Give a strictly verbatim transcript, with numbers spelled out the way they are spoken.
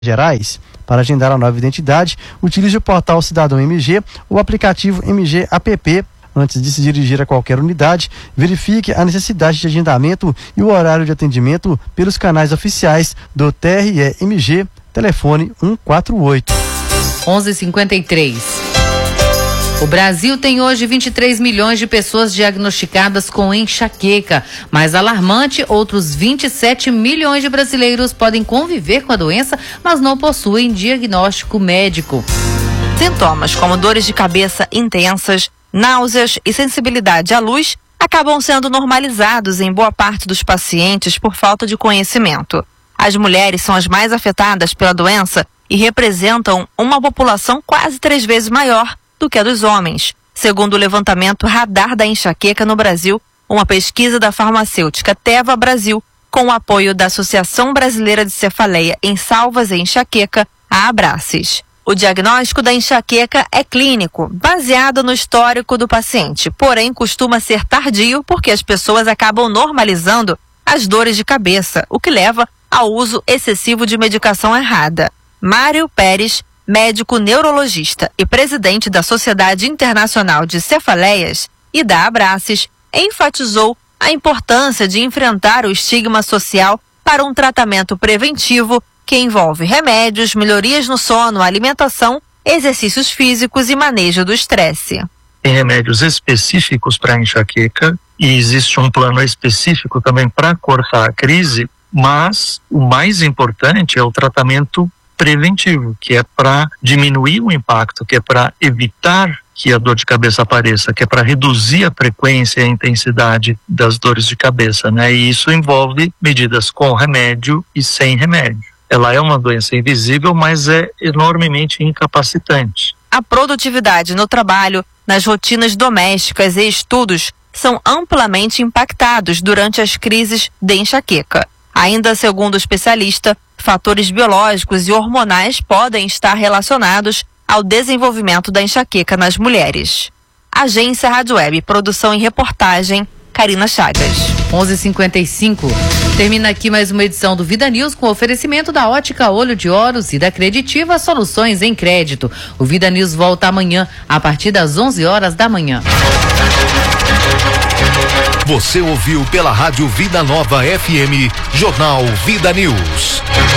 Gerais. Para agendar a nova identidade, utilize o portal Cidadão M G ou o aplicativo M G App. Antes de se dirigir a qualquer unidade, verifique a necessidade de agendamento e o horário de atendimento pelos canais oficiais do T R E M G, telefone um quatro oito. onze e cinquenta e três. O Brasil tem hoje vinte e três milhões de pessoas diagnosticadas com enxaqueca. Mais alarmante, outros vinte e sete milhões de brasileiros podem conviver com a doença, mas não possuem diagnóstico médico. Sintomas como dores de cabeça intensas, náuseas e sensibilidade à luz acabam sendo normalizados em boa parte dos pacientes por falta de conhecimento. As mulheres são as mais afetadas pela doença e representam uma população quase três vezes maior do que a dos homens. Segundo o levantamento Radar da Enxaqueca no Brasil, uma pesquisa da farmacêutica Teva Brasil, com o apoio da Associação Brasileira de Cefaleia em Salvas e Enxaqueca, a Abraces. O diagnóstico da enxaqueca é clínico, baseado no histórico do paciente, porém costuma ser tardio porque as pessoas acabam normalizando as dores de cabeça, o que leva ao uso excessivo de medicação errada. Mário Pérez, médico neurologista e presidente da Sociedade Internacional de Cefaleias e da Abraces, enfatizou a importância de enfrentar o estigma social para um tratamento preventivo que envolve remédios, melhorias no sono, alimentação, exercícios físicos e manejo do estresse. Tem remédios específicos para enxaqueca e existe um plano específico também para cortar a crise, mas o mais importante é o tratamento preventivo, que é para diminuir o impacto, que é para evitar que a dor de cabeça apareça, que é para reduzir a frequência e a intensidade das dores de cabeça, né? E isso envolve medidas com remédio e sem remédio. Ela é uma doença invisível, mas é enormemente incapacitante. A produtividade no trabalho, nas rotinas domésticas e estudos são amplamente impactados durante as crises de enxaqueca. Ainda segundo o especialista, fatores biológicos e hormonais podem estar relacionados ao desenvolvimento da enxaqueca nas mulheres. Agência Rádio Web, produção e reportagem, Karina Chagas. onze e cinquenta e cinco. Termina aqui mais uma edição do Vida News com oferecimento da Ótica Olho de Oros e da Creditiva Soluções em Crédito. O Vida News volta amanhã, a partir das onze horas da manhã. Você ouviu pela Rádio Vida Nova F M, Jornal Vida News.